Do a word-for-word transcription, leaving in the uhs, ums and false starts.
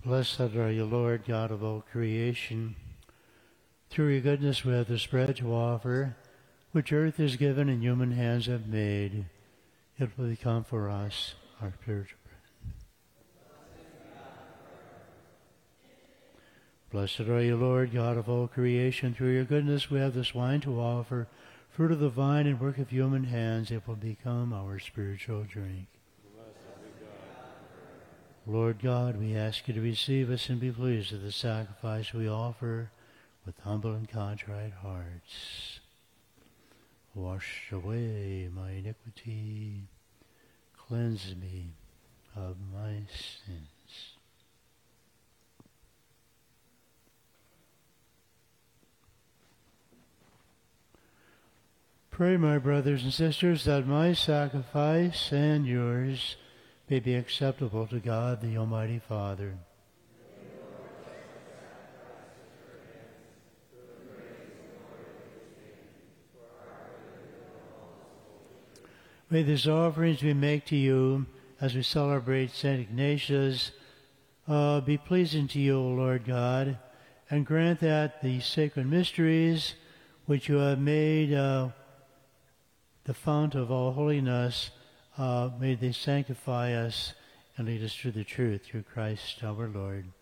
Blessed are you, Lord, God of all creation. Through your goodness we have this bread to offer, which earth has given and human hands have made. It will become for us our spiritual bread. Blessed are you, Lord, God of all creation. Through your goodness we have this wine to offer, fruit of the vine and work of human hands. It will become our spiritual drink. Lord God, we ask you to receive us and be pleased with the sacrifice we offer with humble and contrite hearts. Wash away my iniquity, cleanse me of my sins. Pray, my brothers and sisters, that my sacrifice and yours may be acceptable to God, the Almighty Father. May these offerings we make to you as we celebrate Saint Ignatius uh, be pleasing to you, O Lord God, and grant that the sacred mysteries which you have made uh, the fount of all holiness, Uh, may they sanctify us and lead us to the truth through Christ our Lord.